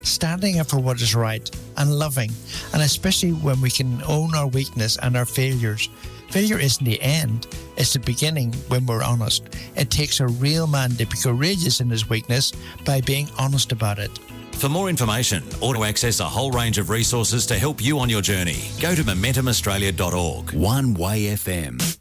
standing up for what is right and loving, and especially when we can own our weakness and our failures. Failure isn't the end, it's the beginning when we're honest. It takes a real man to be courageous in his weakness by being honest about it. For more information or to access a whole range of resources to help you on your journey, go to MomentumAustralia.org. One Way FM.